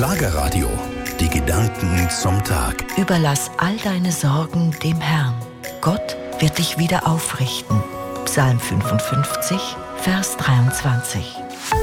Schlagerradio. Die Gedanken zum Tag. Überlass all deine Sorgen dem Herrn. Gott wird dich wieder aufrichten. Psalm 55, Vers 23.